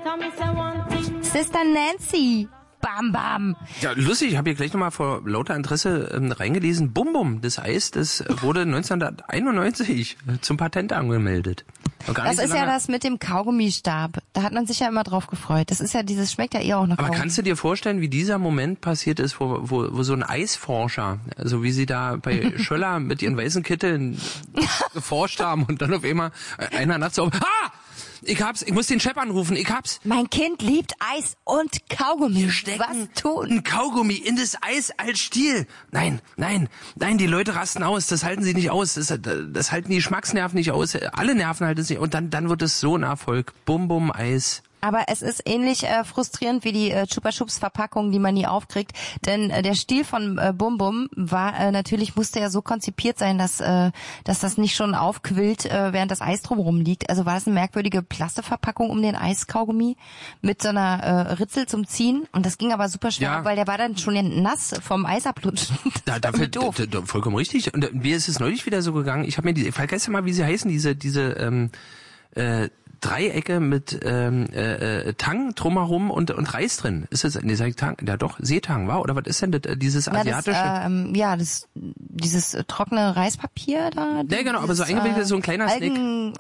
Sister Nancy. Bam, bam. Ja, lustig, ich habe hier gleich nochmal vor lauter Interesse reingelesen. Bum Bum, das Eis, das wurde 1991 zum Patent angemeldet. Das ist ja das mit dem Kaugummistab. Da hat man sich ja immer drauf gefreut. Das ist ja dieses, schmeckt ja eher auch nach Kaugummi. Aber kannst du dir vorstellen, wie dieser Moment passiert ist, wo so ein Eisforscher, also wie sie da bei Schöller mit ihren weißen Kitteln geforscht haben und dann auf einmal einer nachts so, ich muss den Chef anrufen, ich hab's. Mein Kind liebt Eis und Kaugummi. Wir stecken Was tun? ein Kaugummi in das Eis als Stiel. Nein, die Leute rasten aus, das halten sie nicht aus, das halten die Geschmacksnerven nicht aus, alle Nerven halten es nicht und dann wird es so ein Erfolg. Bum Bum Eis. Aber es ist ähnlich frustrierend wie die Chupa Chups Verpackung, die man nie aufkriegt, denn der Stiel von Bum Bum war musste ja so konzipiert sein, dass das nicht schon aufquillt, während das Eis drumherum liegt. Also war es eine merkwürdige Plastikverpackung um den Eiskaugummi mit so einer Ritzel zum Ziehen und das ging aber super schnell, Ja. weil der war dann schon nass vom Eis ablutschen. Da vollkommen richtig. Und mir ist es neulich wieder so gegangen, ich vergesse mal, wie sie heißen, diese Dreiecke mit Tang drumherum und Reis drin. Ist das, nee, sag ich Tang, ja doch, Seetang, war? Oder was ist denn das, dieses asiatische? Dieses trockene Reispapier da. Ja, genau, aber so eingewickelt, so ein kleiner Snack.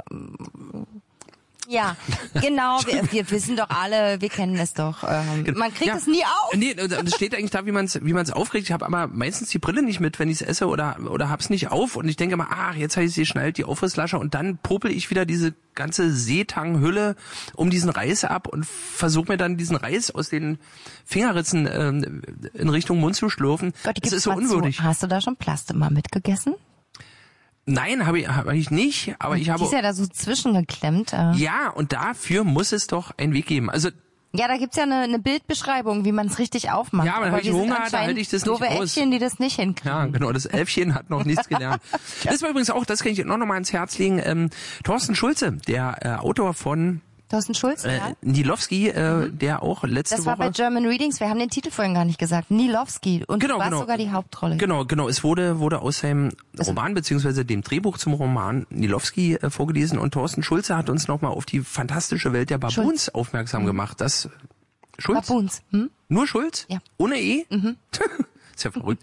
Ja, genau, wir wissen doch alle, wir kennen es doch. Man kriegt es nie auf. Nee, das steht eigentlich da, wie man's aufkriegt. Ich habe aber meistens die Brille nicht mit, wenn ich es esse oder hab's nicht auf und ich denke immer, jetzt habe ich sie schnallt, die Aufrisslasche und dann popel ich wieder diese ganze Seetang-Hülle um diesen Reis ab und versuche mir dann diesen Reis aus den Fingerritzen in Richtung Mund zu schlürfen. Gott, das ist so unwürdig. Hast du da schon Plaste mal mitgegessen? Nein, hab ich nicht, aber ich habe... Die ist ja da so zwischengeklemmt. Ja, und dafür muss es doch einen Weg geben. Also ja, da gibt's ja eine Bildbeschreibung, wie man es richtig aufmacht. Ja, aber dann habe ich Hunger, da halte ich das nicht aus. Doofe Äffchen, die das nicht hinkriegen. Ja, genau, das Äffchen hat noch nichts gelernt. Das war übrigens auch, das kann ich noch mal ans Herz legen, Thorsten Schulze, der Autor von... Thorsten Schulze, ja. Nilowski, der auch letzte Woche... Das war bei German Readings, wir haben den Titel vorhin gar nicht gesagt. Nilowski. Und du warst sogar die Hauptrolle. Genau. Es wurde aus seinem Roman beziehungsweise dem Drehbuch zum Roman Nilowski vorgelesen und Thorsten Schulze hat uns nochmal auf die fantastische Welt der Baboons aufmerksam gemacht. Das Schulz? Baboons. Nur Schulz? Ja. Ohne E? Ist ja verrückt.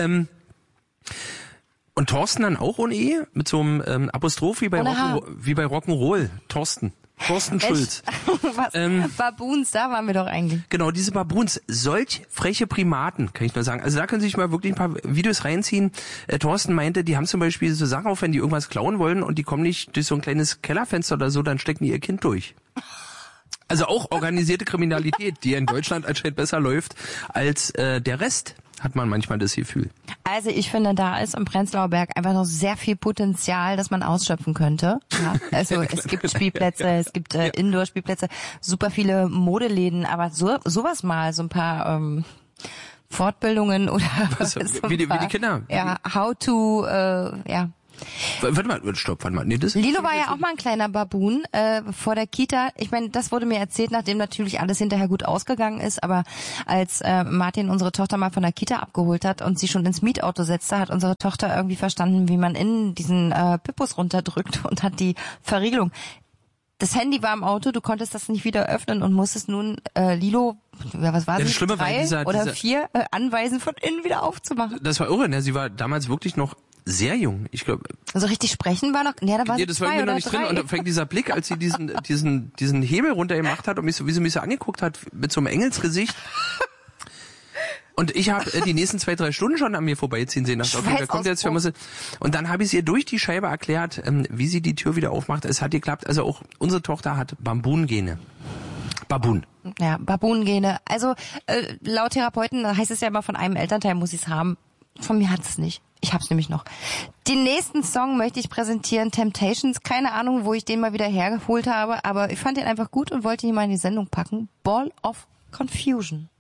Und Thorsten dann auch ohne E? Mit so einem Apostroph wie bei Rock'n'Roll. Thorsten Schulz. Was? Baboons, da waren wir doch eigentlich. Genau, diese Baboons, solch freche Primaten, kann ich nur sagen. Also da können Sie sich mal wirklich ein paar Videos reinziehen. Thorsten meinte, die haben zum Beispiel so Sachen auf, wenn die irgendwas klauen wollen und die kommen nicht durch so ein kleines Kellerfenster oder so, dann stecken die ihr Kind durch. Also auch organisierte Kriminalität, die in Deutschland anscheinend besser läuft als der Rest, hat man manchmal das Gefühl. Also ich finde, da ist im Prenzlauer Berg einfach noch sehr viel Potenzial, das man ausschöpfen könnte. Ja, also es gibt Spielplätze, es gibt Indoor-Spielplätze, super viele Modeläden, aber sowas mal, so ein paar Fortbildungen oder wie die Kinder. Ja, how to, ja. Warte mal. Nee, das Lilo war ja auch mal ein kleiner Baboon vor der Kita. Ich meine, das wurde mir erzählt, nachdem natürlich alles hinterher gut ausgegangen ist. Aber als Martin unsere Tochter mal von der Kita abgeholt hat und sie schon ins Mietauto setzte, hat unsere Tochter irgendwie verstanden, wie man innen diesen Pippus runterdrückt und hat die Verriegelung. Das Handy war im Auto, du konntest das nicht wieder öffnen und musstest nun Lilo, was war sie, 3 oder 4 anweisen, von innen wieder aufzumachen. Das war irre, ne? Sie war damals wirklich noch sehr jung, ich glaube. Also richtig sprechen war noch, ja, da war sie das war mir noch nicht 3. drin. Und dann fängt dieser Blick, als sie diesen Hebel runtergemacht hat und wie sie mich so angeguckt hat, mit so einem Engelsgesicht. Und ich habe die nächsten 2-3 Stunden schon an mir vorbeiziehen sehen. Und dann habe ich es ihr durch die Scheibe erklärt, wie sie die Tür wieder aufmacht. Es hat geklappt. Also auch unsere Tochter hat Baboon-Gene. Baboon. Ja, Baboon-Gene. Also laut Therapeuten heißt es ja immer, von einem Elternteil muss ich es haben. Von mir hat es nicht. Ich hab's nämlich noch. Den nächsten Song möchte ich präsentieren, Temptations. Keine Ahnung, wo ich den mal wieder hergeholt habe, aber ich fand den einfach gut und wollte ihn mal in die Sendung packen. Ball of Confusion.